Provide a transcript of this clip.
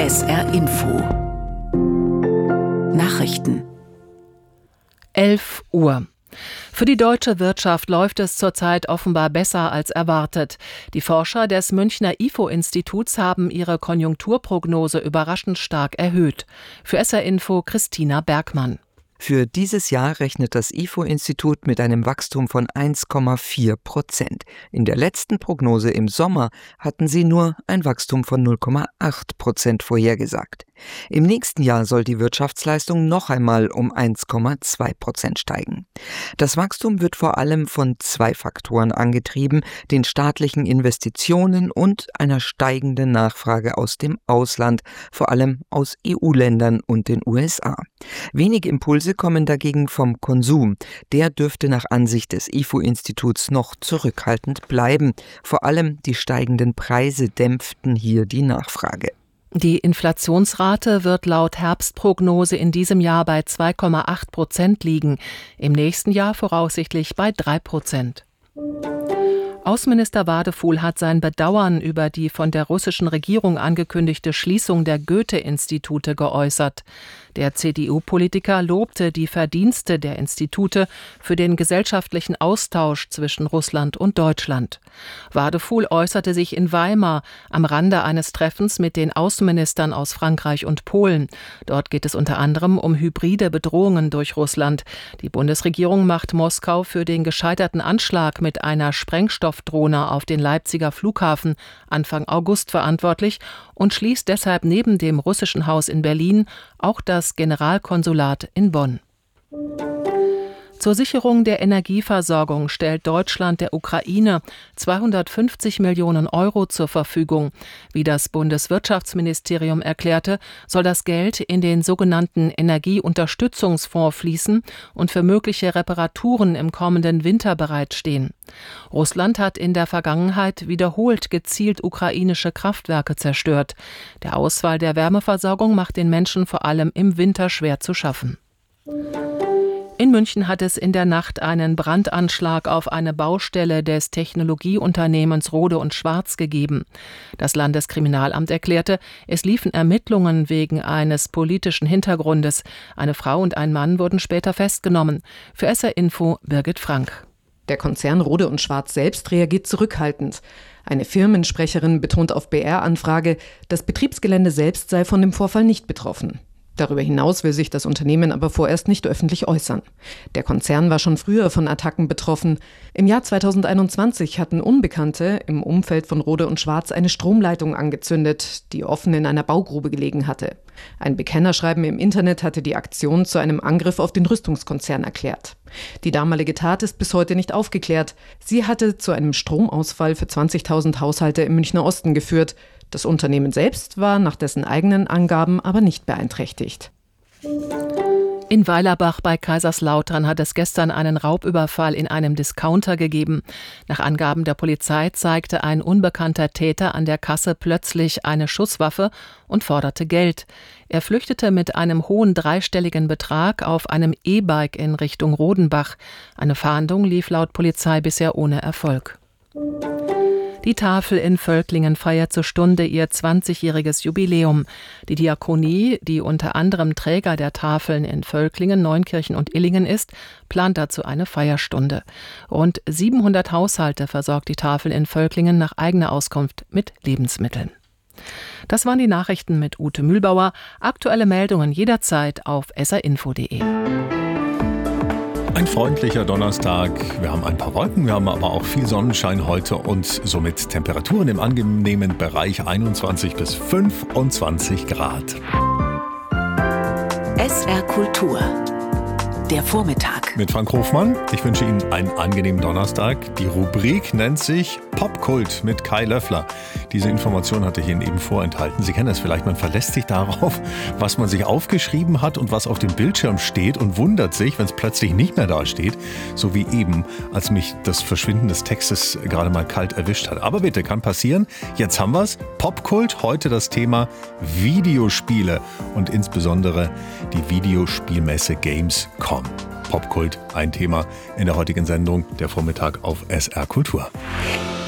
SR Info Nachrichten 11 Uhr. Für die deutsche Wirtschaft läuft es zurzeit offenbar besser als erwartet. Die Forscher des Münchner IFO-Instituts haben ihre Konjunkturprognose überraschend stark erhöht. Für SR Info Christina Bergmann. Für dieses Jahr rechnet das IFO-Institut mit einem Wachstum von 1,4%. In der letzten Prognose im Sommer hatten sie nur ein Wachstum von 0,8% vorhergesagt. Im nächsten Jahr soll die Wirtschaftsleistung noch einmal um 1,2% steigen. Das Wachstum wird vor allem von zwei Faktoren angetrieben: den staatlichen Investitionen und einer steigenden Nachfrage aus dem Ausland, vor allem aus EU-Ländern und den USA. Wenige Impulse kommen dagegen vom Konsum. Der dürfte nach Ansicht des IFO-Instituts noch zurückhaltend bleiben. Vor allem die steigenden Preise dämpften hier die Nachfrage. Die Inflationsrate wird laut Herbstprognose in diesem Jahr bei 2,8% liegen, im nächsten Jahr voraussichtlich bei 3%. Außenminister Wadefuhl hat sein Bedauern über die von der russischen Regierung angekündigte Schließung der Goethe-Institute geäußert. Der CDU-Politiker lobte die Verdienste der Institute für den gesellschaftlichen Austausch zwischen Russland und Deutschland. Wadefuhl äußerte sich in Weimar am Rande eines Treffens mit den Außenministern aus Frankreich und Polen. Dort geht es unter anderem um hybride Bedrohungen durch Russland. Die Bundesregierung macht Moskau für den gescheiterten Anschlag mit einer Sprengstoffdrohne auf den Leipziger Flughafen Anfang August verantwortlich und schließt deshalb neben dem russischen Haus in Berlin auch das Generalkonsulat in Bonn. Zur Sicherung der Energieversorgung stellt Deutschland der Ukraine 250 Millionen Euro zur Verfügung. Wie das Bundeswirtschaftsministerium erklärte, soll das Geld in den sogenannten Energieunterstützungsfonds fließen und für mögliche Reparaturen im kommenden Winter bereitstehen. Russland hat in der Vergangenheit wiederholt gezielt ukrainische Kraftwerke zerstört. Der Ausfall der Wärmeversorgung macht den Menschen vor allem im Winter schwer zu schaffen. In München hat es in der Nacht einen Brandanschlag auf eine Baustelle des Technologieunternehmens Rohde & Schwarz gegeben. Das Landeskriminalamt erklärte, es liefen Ermittlungen wegen eines politischen Hintergrundes. Eine Frau und ein Mann wurden später festgenommen. Für SR Info Birgit Frank. Der Konzern Rohde & Schwarz selbst reagiert zurückhaltend. Eine Firmensprecherin betont auf BR-Anfrage, das Betriebsgelände selbst sei von dem Vorfall nicht betroffen. Darüber hinaus will sich das Unternehmen aber vorerst nicht öffentlich äußern. Der Konzern war schon früher von Attacken betroffen. Im Jahr 2021 hatten Unbekannte im Umfeld von Rohde & Schwarz eine Stromleitung angezündet, die offen in einer Baugrube gelegen hatte. Ein Bekennerschreiben im Internet hatte die Aktion zu einem Angriff auf den Rüstungskonzern erklärt. Die damalige Tat ist bis heute nicht aufgeklärt. Sie hatte zu einem Stromausfall für 20.000 Haushalte im Münchner Osten geführt. Das Unternehmen selbst war nach dessen eigenen Angaben aber nicht beeinträchtigt. In Weilerbach bei Kaiserslautern hat es gestern einen Raubüberfall in einem Discounter gegeben. Nach Angaben der Polizei zeigte ein unbekannter Täter an der Kasse plötzlich eine Schusswaffe und forderte Geld. Er flüchtete mit einem hohen dreistelligen Betrag auf einem E-Bike in Richtung Rodenbach. Eine Fahndung lief laut Polizei bisher ohne Erfolg. Die Tafel in Völklingen feiert zur Stunde ihr 20-jähriges Jubiläum. Die Diakonie, die unter anderem Träger der Tafeln in Völklingen, Neunkirchen und Illingen ist, plant dazu eine Feierstunde. Rund 700 Haushalte versorgt die Tafel in Völklingen nach eigener Auskunft mit Lebensmitteln. Das waren die Nachrichten mit Ute Mühlbauer. Aktuelle Meldungen jederzeit auf srinfo.de. Ein freundlicher Donnerstag. Wir haben ein paar Wolken, wir haben aber auch viel Sonnenschein heute und somit Temperaturen im angenehmen Bereich 21 bis 25 Grad. SR Kultur. Der Vormittag. Mit Frank Hofmann. Ich wünsche Ihnen einen angenehmen Donnerstag. Die Rubrik nennt sich Popkult mit Kai Löffler. Diese Information hatte ich Ihnen eben vorenthalten. Sie kennen das vielleicht, man verlässt sich darauf, was man sich aufgeschrieben hat und was auf dem Bildschirm steht und wundert sich, wenn es plötzlich nicht mehr da steht. So wie eben, als mich das Verschwinden des Textes gerade mal kalt erwischt hat. Aber bitte, kann passieren. Jetzt haben wir es. Popkult, heute das Thema Videospiele und insbesondere die Videospielmesse Gamescom. Popkult, ein Thema in der heutigen Sendung, der Vormittag auf SR Kultur.